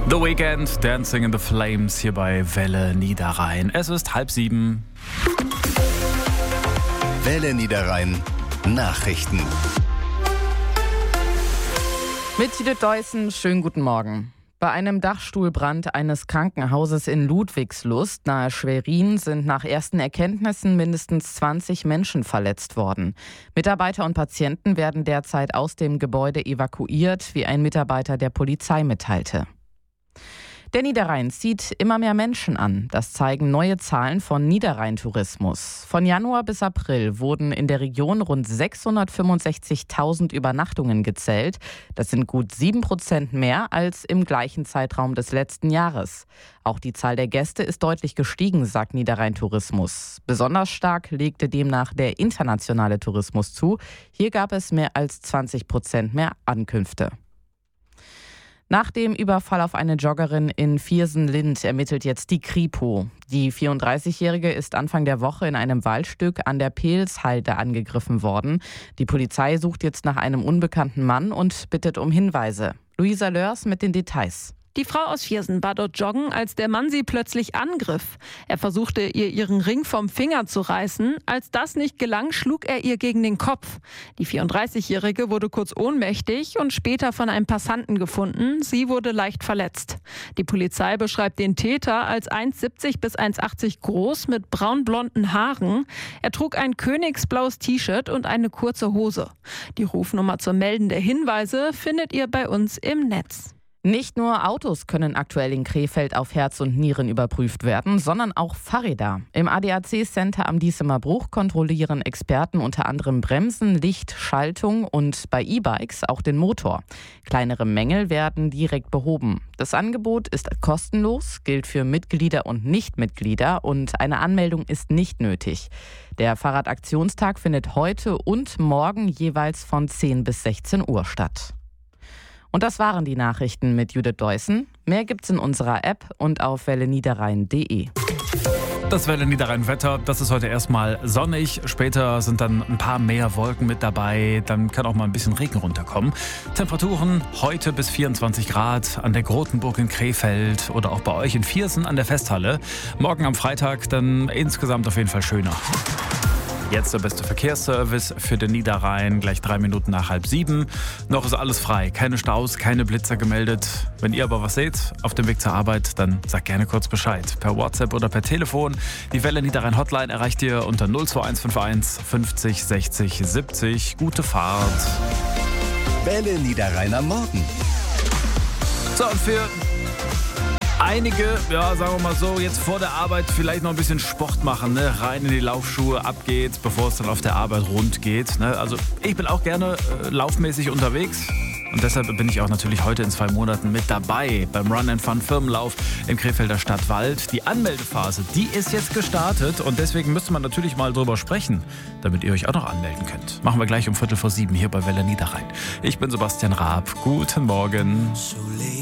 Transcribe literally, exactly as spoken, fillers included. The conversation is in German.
The Weeknd, Dancing in the Flames hier bei Welle Niederrhein. Es ist halb sieben. Welle Niederrhein Nachrichten. Mit Judith Deussen, schönen guten Morgen. Bei einem Dachstuhlbrand eines Krankenhauses in Ludwigslust nahe Schwerin sind nach ersten Erkenntnissen mindestens zwanzig Menschen verletzt worden. Mitarbeiter und Patienten werden derzeit aus dem Gebäude evakuiert, wie ein Mitarbeiter der Polizei mitteilte. Der Niederrhein zieht immer mehr Menschen an. Das zeigen neue Zahlen von Niederrhein Tourismus. Von Januar bis April wurden in der Region rund sechshundertfünfundsechzigtausend Übernachtungen gezählt. Das sind gut sieben Prozent mehr als im gleichen Zeitraum des letzten Jahres. Auch die Zahl der Gäste ist deutlich gestiegen, sagt Niederrhein Tourismus. Besonders stark legte demnach der internationale Tourismus zu. Hier gab es mehr als zwanzig Prozent mehr Ankünfte. Nach dem Überfall auf eine Joggerin in Viersen-Lind ermittelt jetzt die Kripo. Die vierunddreißigjährige ist Anfang der Woche in einem Waldstück an der Pelshalde angegriffen worden. Die Polizei sucht jetzt nach einem unbekannten Mann und bittet um Hinweise. Luisa Lörs mit den Details. Die Frau aus Viersen war dort joggen, als der Mann sie plötzlich angriff. Er versuchte, ihr ihren Ring vom Finger zu reißen. Als das nicht gelang, schlug er ihr gegen den Kopf. Die vierunddreißigjährige wurde kurz ohnmächtig und später von einem Passanten gefunden. Sie wurde leicht verletzt. Die Polizei beschreibt den Täter als eins siebzig bis eins achtzig groß mit braunblonden Haaren. Er trug ein königsblaues T-Shirt und eine kurze Hose. Die Rufnummer zum Melden der Hinweise findet ihr bei uns im Netz. Nicht nur Autos können aktuell in Krefeld auf Herz und Nieren überprüft werden, sondern auch Fahrräder. Im A D A C-Center am Diesemer Bruch kontrollieren Experten unter anderem Bremsen, Licht, Schaltung und bei E-Bikes auch den Motor. Kleinere Mängel werden direkt behoben. Das Angebot ist kostenlos, gilt für Mitglieder und Nichtmitglieder und eine Anmeldung ist nicht nötig. Der Fahrradaktionstag findet heute und morgen jeweils von zehn bis sechzehn Uhr statt. Und das waren die Nachrichten mit Judith Deussen. Mehr gibt's in unserer App und auf welle niederrhein punkt de. Das Welle Niederrhein Wetter, das ist heute erstmal sonnig. Später sind dann ein paar mehr Wolken mit dabei. Dann kann auch mal ein bisschen Regen runterkommen. Temperaturen heute bis vierundzwanzig Grad an der Grotenburg in Krefeld oder auch bei euch in Viersen an der Festhalle. Morgen am Freitag dann insgesamt auf jeden Fall schöner. Jetzt der beste Verkehrsservice für den Niederrhein, gleich drei Minuten nach halb sieben. Noch ist alles frei, keine Staus, keine Blitzer gemeldet. Wenn ihr aber was seht auf dem Weg zur Arbeit, dann sagt gerne kurz Bescheid. Per WhatsApp oder per Telefon. Die Welle Niederrhein Hotline erreicht ihr unter null zwei eins fünf eins fünfzig sechzig siebzig. Gute Fahrt. Welle Niederrhein am Morgen. So, und für einige, ja, sagen wir mal so, jetzt vor der Arbeit vielleicht noch ein bisschen Sport machen, ne? Rein in die Laufschuhe, ab geht's, bevor es dann auf der Arbeit rund geht. Ne? Also ich bin auch gerne äh, laufmäßig unterwegs und deshalb bin ich auch natürlich heute in zwei Monaten mit dabei beim Run and Fun Firmenlauf im Krefelder Stadtwald. Die Anmeldephase, die ist jetzt gestartet und deswegen müsste man natürlich mal drüber sprechen, damit ihr euch auch noch anmelden könnt. Machen wir gleich um Viertel vor sieben hier bei Welle Niederrhein. Ich bin Sebastian Raab. Guten Morgen.